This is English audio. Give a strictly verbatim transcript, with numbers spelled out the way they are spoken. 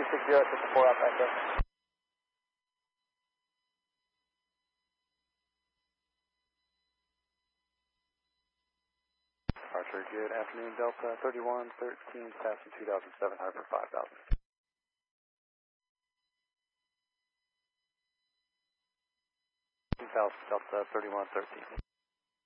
six zero, six four out back there. Archer, good afternoon, Delta thirty-one thirteen, passing two thousand seven hundred for five thousand. two thousand, Delta thirty-one thirteen.